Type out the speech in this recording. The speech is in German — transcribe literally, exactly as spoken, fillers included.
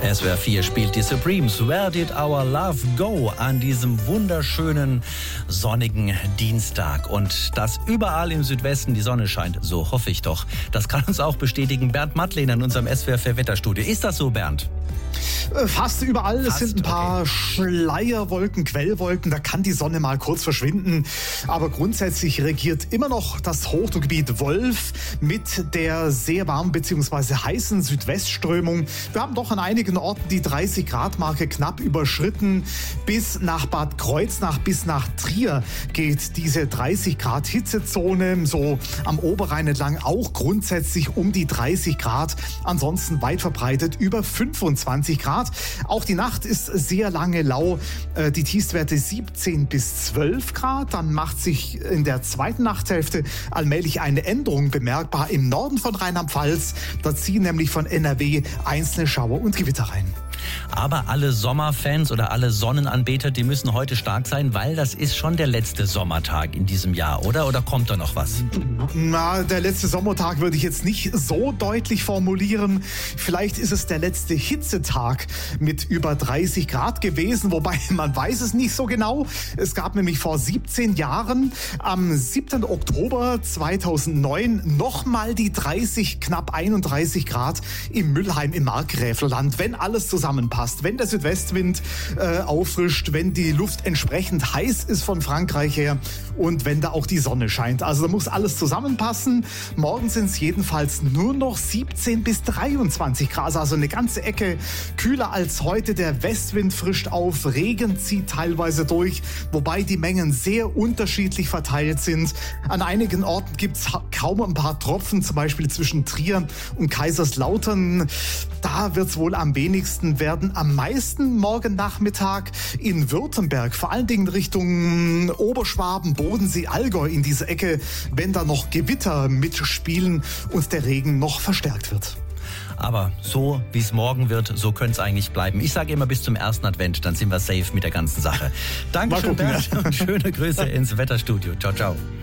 S W R vier spielt die Supremes. Where did our love go? An diesem wunderschönen sonnigen Dienstag. Und dass überall im Südwesten die Sonne scheint, so hoffe ich doch. Das kann uns auch bestätigen Bernd Mattlehner in unserem S W R vier Wetterstudio. Ist das so, Bernd? Fast überall. Fast, es sind ein paar okay. Schleierwolken, Quellwolken. Da kann die Sonne mal kurz verschwinden. Aber grundsätzlich regiert immer noch das Hochdruckgebiet Wolf mit der sehr warmen bzw. heißen Südwestströmung. Wir haben doch an einigen Orten die dreißig Grad Marke knapp überschritten. Bis nach Bad Kreuznach, bis nach Trier geht diese dreißig Grad Hitzezone. So am Oberrhein entlang auch grundsätzlich um die dreißig Grad. Ansonsten weit verbreitet über fünfundzwanzig Grad. Auch die Nacht ist sehr lange lau. Die Tiefstwerte siebzehn bis zwölf Grad. Dann macht sich in der zweiten Nachthälfte allmählich eine Änderung bemerkbar im Norden von Rheinland-Pfalz. Da ziehen nämlich von N R W einzelne Schauer und Gewitter rein. Aber alle Sommerfans oder alle Sonnenanbeter, die müssen heute stark sein, weil das ist schon der letzte Sommertag in diesem Jahr, oder? Oder kommt da noch was? Na, der letzte Sommertag würde ich jetzt nicht so deutlich formulieren. Vielleicht ist es der letzte Hitzetag mit über dreißig Grad gewesen, wobei man weiß es nicht so genau. Es gab nämlich vor siebzehn Jahren, am siebten Oktober zweitausendneun, nochmal die dreißig, knapp einunddreißig Grad im Mülheim im Markgräflerland. Wenn alles zusammenpasst, wenn der Südwestwind äh, auffrischt, wenn die Luft entsprechend heiß ist von Frankreich her und wenn da auch die Sonne scheint. Also da muss alles zusammenpassen. Morgen sind es jedenfalls nur noch siebzehn bis dreiundzwanzig Grad, also eine ganze Ecke kühler als heute. Der Westwind frischt auf, Regen zieht teilweise durch, wobei die Mengen sehr unterschiedlich verteilt sind. An einigen Orten gibt es kaum ein paar Tropfen, zum Beispiel zwischen Trier und Kaiserslautern. Da wird es wohl am wenigsten werden. Am meisten morgen Nachmittag in Württemberg, vor allen Dingen Richtung Oberschwaben, Bodensee, Allgäu in diese Ecke, wenn da noch Gewitter mitspielen und der Regen noch verstärkt wird. Aber so, wie es morgen wird, so könnte es eigentlich bleiben. Ich sage immer bis zum ersten Advent, dann sind wir safe mit der ganzen Sache. Dankeschön, Bernd, und schöne Grüße ins Wetterstudio. Ciao, ciao.